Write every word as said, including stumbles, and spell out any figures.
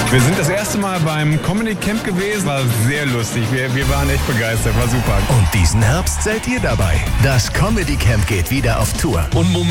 Wir sind das erste Mal beim Comedy Camp gewesen. War sehr lustig. Wir, wir waren echt begeistert. War super. Und diesen Herbst seid ihr dabei. Das Comedy Camp geht wieder auf Tour. Und